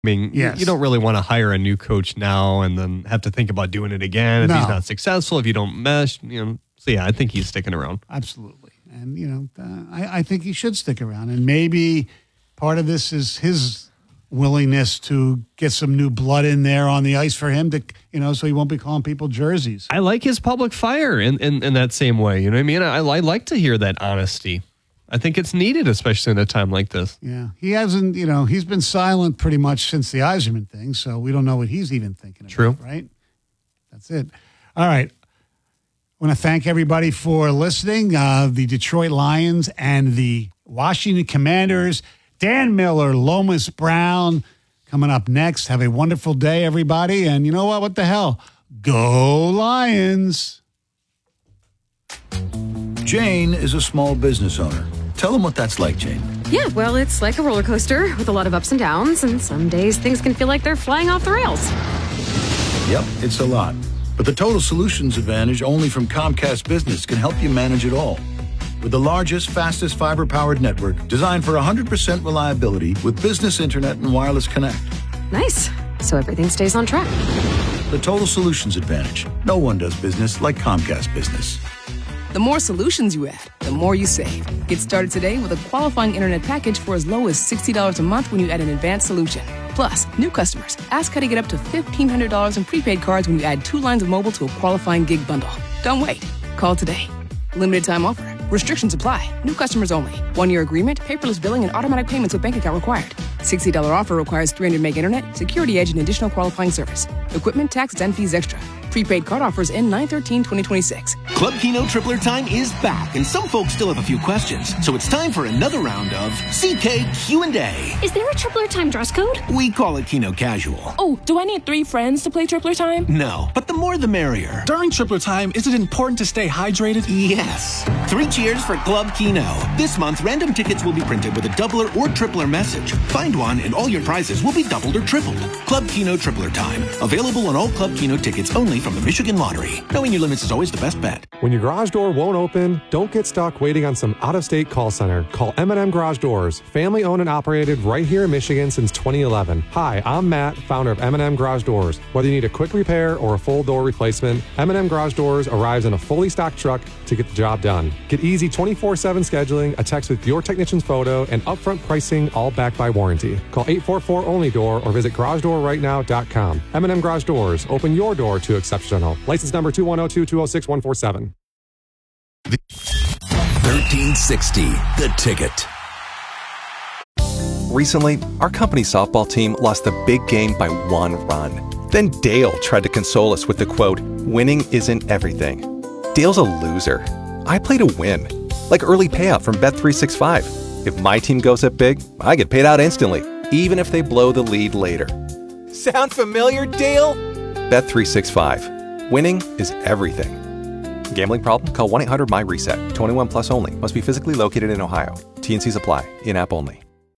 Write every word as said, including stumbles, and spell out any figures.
I mean, Yes. you don't really want to hire a new coach now and then have to think about doing it again if No. he's not successful, if you don't mesh. You know, so yeah, I think he's sticking around. Absolutely. And, you know, uh, I, I think he should stick around. And maybe part of this is his willingness to get some new blood in there on the ice for him to, you know, so he won't be calling people jerseys. I like his public fire in, in, in that same way. You know what I mean? I, I like to hear that honesty. I think it's needed, especially in a time like this. Yeah. He hasn't, you know, he's been silent pretty much since the Yzerman thing, so we don't know what he's even thinking about. True. Right? That's it. All right. I want to thank everybody for listening. Uh, the Detroit Lions and the Washington Commanders, Dan Miller, Lomas Brown, coming up next. Have a wonderful day, everybody. And you know what? What the hell? Go Lions. Jane is a small business owner. Tell them what that's like, Jane. Yeah, well, it's like a roller coaster with a lot of ups and downs, and some days things can feel like they're flying off the rails. Yep, it's a lot. But the Total Solutions Advantage only from Comcast Business can help you manage it all. With the largest, fastest fiber-powered network designed for one hundred percent reliability with business internet and wireless connect. Nice. So everything stays on track. The Total Solutions Advantage. No one does business like Comcast Business. The more solutions you add, the more you save. Get started today with a qualifying internet package for as low as sixty dollars a month when you add an advanced solution. Plus, new customers, ask how to get up to fifteen hundred dollars in prepaid cards when you add two lines of mobile to a qualifying gig bundle. Don't wait. Call today. Limited time offer. Restrictions apply. New customers only. One-year agreement, paperless billing, and automatic payments with bank account required. sixty dollars offer requires three hundred meg internet, security edge, and additional qualifying service. Equipment, taxes, and fees extra. Prepaid card offers end nine thirteen twenty twenty-six. Club Keno Tripler Time is back, and some folks still have a few questions. So it's time for another round of C K Q and A. Is there a Tripler Time dress code? We call it Keno Casual. Oh, do I need three friends to play Tripler Time? No, but the more the merrier. During Tripler Time, is it important to stay hydrated? Yes. Three cheers for Club Keno. This month, random tickets will be printed with a doubler or tripler message. Find one, and all your prizes will be doubled or tripled. Club Keno Tripler Time. Available on all Club Keno tickets only from the Michigan Lottery. Knowing your limits is always the best bet. When your garage door won't open, don't get stuck waiting on some out-of-state call center. Call M and M Garage Doors, family owned and operated right here in Michigan since twenty eleven. Hi, I'm Matt, founder of M and M Garage Doors. Whether you need a quick repair or a full door replacement, M and M Garage Doors arrives in a fully stocked truck to get the job done. Get easy twenty-four seven scheduling, a text with your technician's photo, and upfront pricing, all backed by warranty. Call eight four four only door or visit garage door right now dot com. M and M Garage Doors, open your door to exceptional. License number two one zero two two zero six one four seven. thirteen sixty, The Ticket. Recently, our company softball team lost the big game by one run. Then Dale tried to console us with the quote, "Winning isn't everything." Dale's a loser. I play to win. Like early payout from Bet three sixty-five. If my team goes up big, I get paid out instantly, even if they blow the lead later. Sound familiar, Dale? Bet three sixty-five. Winning is everything. Gambling problem? Call one eight hundred M Y RESET. twenty-one plus only. Must be physically located in Ohio. T and Cs apply. In-app only.